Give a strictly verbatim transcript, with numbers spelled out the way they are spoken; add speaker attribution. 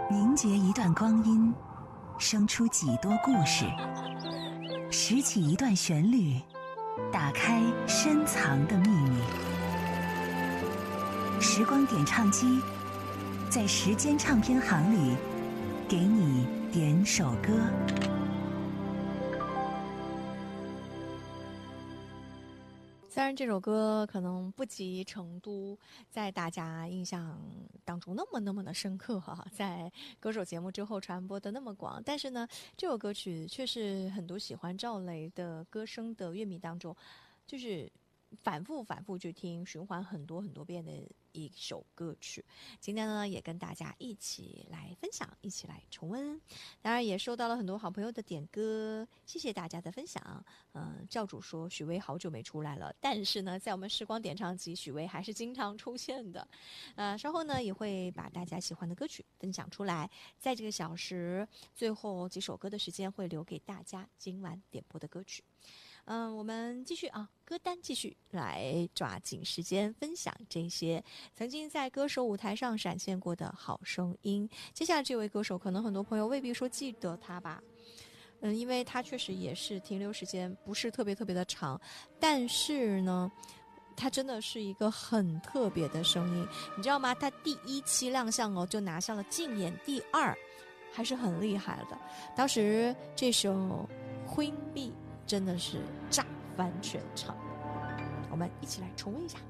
Speaker 1: 凝结一段光阴，生出几多故事；拾起一段旋律，打开深藏的秘密。时光点唱机，在时间唱片行里，给你点首歌。
Speaker 2: 虽然这首歌可能不及成都在大家印象当中那么那么的深刻哈，在歌手节目之后传播的那么广，但是呢，这首歌曲却是很多喜欢赵雷的歌声的乐迷当中，就是反复反复去听，循环很多很多遍的一首歌曲。今天呢，也跟大家一起来分享，一起来重温。当然也收到了很多好朋友的点歌，谢谢大家的分享。嗯、呃，教主说许巍好久没出来了，但是呢，在我们时光点唱机，许巍还是经常出现的。呃，稍后呢，也会把大家喜欢的歌曲分享出来。在这个小时最后几首歌的时间，会留给大家今晚点播的歌曲。嗯，我们继续啊，歌单继续来抓紧时间分享这些曾经在歌手舞台上闪现过的好声音。接下来这位歌手，可能很多朋友未必说记得他吧，嗯，因为他确实也是停留时间不是特别特别的长，但是呢，他真的是一个很特别的声音，你知道吗？他第一期亮相哦，就拿下了竞演第二，还是很厉害的。当时这首《Queen Bee》真的是炸翻全场，我们一起来重温一下。